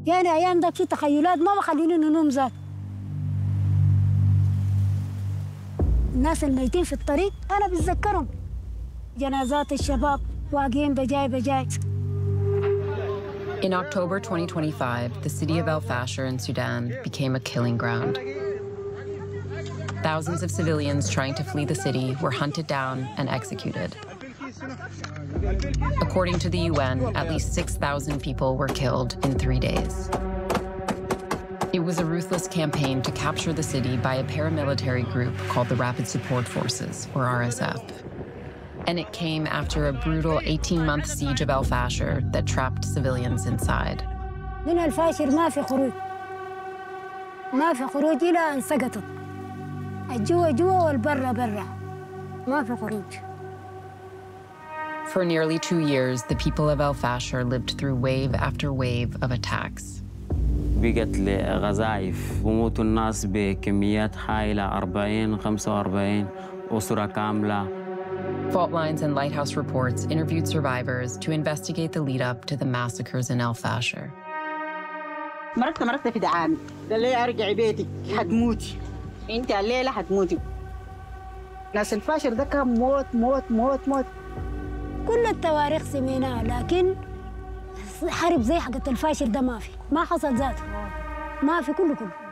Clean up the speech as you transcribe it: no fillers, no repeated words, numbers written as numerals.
يعني أيام ده في تخيلات ما بخليني ننوم ذات. الناس الميتين في الطريق أنا بتذكرهم، جنازات الشباب واقعين بجاي. In October 2025, the city of El Fasher in Sudan became a killing ground. Thousands of civilians trying to flee the city were hunted down and executed. According to the UN, at least 6,000 people were killed in 3 days. It was a ruthless campaign to capture the city by a paramilitary group called the Rapid Support Forces, or RSF. And it came after a brutal 18-month siege of El Fasher that trapped civilians inside. من الفاشر ما في خروج إلى أن سقطت. الجوا والبرة برا، ما في خروج. For nearly 2 years, the people of El Fasher lived through wave after wave of attacks. بقت لغزايف بموتوا الناس بكميات هائلة 45 أسرة كاملة. Fault Lines and Lighthouse Reports interviewed survivors to investigate the lead-up to the massacres in El Fasher. مرقت في دعامي، قال لي أرجعي بيتك حتموتي، أنت الليلة حتموتي. ناس الفاشر ده كان موت. كل التواريخ سميناها، لكن حرب زي حقت الفاشر ده ما حصل ذاته، ما في كله.